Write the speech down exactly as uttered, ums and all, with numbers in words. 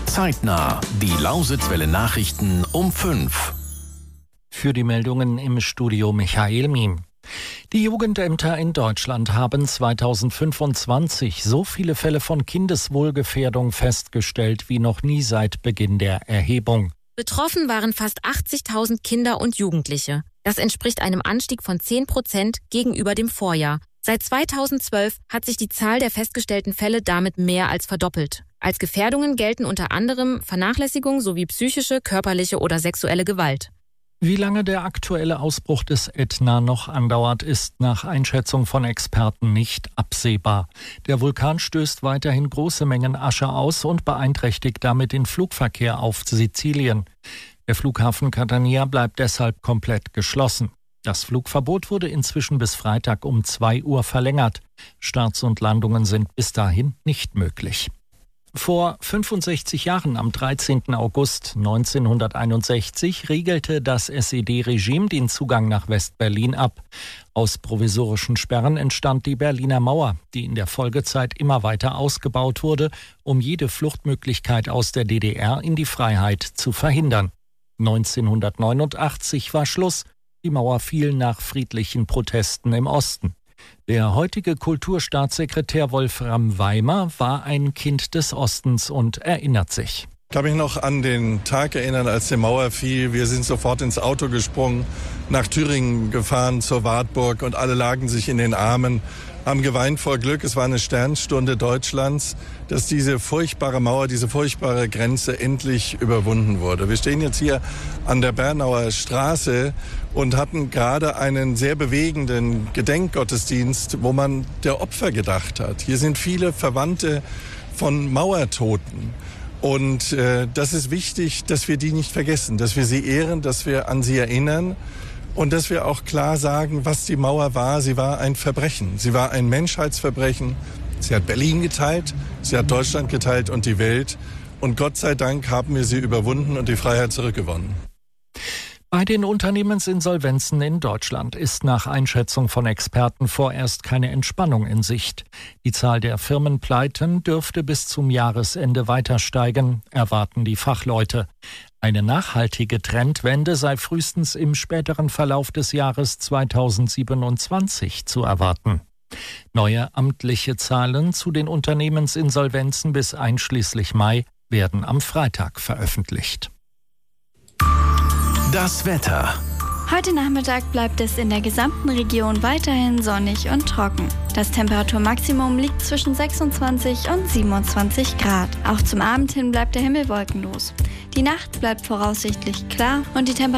Zeitnah, die Lausitzwelle Nachrichten um fünf. Für die Meldungen im Studio Michael Miem. Die Jugendämter in Deutschland haben zweitausendfünfundzwanzig so viele Fälle von Kindeswohlgefährdung festgestellt wie noch nie seit Beginn der Erhebung. Betroffen waren fast achtzigtausend Kinder und Jugendliche. Das entspricht einem Anstieg von zehn Prozent gegenüber dem Vorjahr. Seit zweitausendzwölf hat sich die Zahl der festgestellten Fälle damit mehr als verdoppelt. Als Gefährdungen gelten unter anderem Vernachlässigung sowie psychische, körperliche oder sexuelle Gewalt. Wie lange der aktuelle Ausbruch des Ätna noch andauert, ist nach Einschätzung von Experten nicht absehbar. Der Vulkan stößt weiterhin große Mengen Asche aus und beeinträchtigt damit den Flugverkehr auf Sizilien. Der Flughafen Catania bleibt deshalb komplett geschlossen. Das Flugverbot wurde inzwischen bis Freitag um zwei Uhr verlängert. Starts und Landungen sind bis dahin nicht möglich. Vor fünfundsechzig Jahren, am dreizehnten August neunzehnhunderteinundsechzig, regelte das S E D-Regime den Zugang nach West-Berlin ab. Aus provisorischen Sperren entstand die Berliner Mauer, die in der Folgezeit immer weiter ausgebaut wurde, um jede Fluchtmöglichkeit aus der D D R in die Freiheit zu verhindern. neunzehnhundertneunundachtzig war Schluss. Die Mauer fiel nach friedlichen Protesten im Osten. Der heutige Kulturstaatssekretär Wolfram Weimer war ein Kind des Ostens und erinnert sich. Ich kann mich noch an den Tag erinnern, als die Mauer fiel. Wir sind sofort ins Auto gesprungen, nach Thüringen gefahren zur Wartburg und alle lagen sich in den Armen, haben geweint vor Glück. Es war eine Sternstunde Deutschlands, dass diese furchtbare Mauer, diese furchtbare Grenze endlich überwunden wurde. Wir stehen jetzt hier an der Bernauer Straße und hatten gerade einen sehr bewegenden Gedenkgottesdienst, wo man der Opfer gedacht hat. Hier sind viele Verwandte von Mauertoten. Und äh, das ist wichtig, dass wir die nicht vergessen, dass wir sie ehren, dass wir an sie erinnern und dass wir auch klar sagen, was die Mauer war. Sie war ein Verbrechen, sie war ein Menschheitsverbrechen. Sie hat Berlin geteilt, sie hat Deutschland geteilt und die Welt. Und Gott sei Dank haben wir sie überwunden und die Freiheit zurückgewonnen. Bei den Unternehmensinsolvenzen in Deutschland ist nach Einschätzung von Experten vorerst keine Entspannung in Sicht. Die Zahl der Firmenpleiten dürfte bis zum Jahresende weiter steigen, erwarten die Fachleute. Eine nachhaltige Trendwende sei frühestens im späteren Verlauf des Jahres zweitausendsiebenundzwanzig zu erwarten. Neue amtliche Zahlen zu den Unternehmensinsolvenzen bis einschließlich Mai werden am Freitag veröffentlicht. Das Wetter. Heute Nachmittag bleibt es in der gesamten Region weiterhin sonnig und trocken. Das Temperaturmaximum liegt zwischen sechsundzwanzig und siebenundzwanzig Grad. Auch zum Abend hin bleibt der Himmel wolkenlos. Die Nacht bleibt voraussichtlich klar und die Temperatur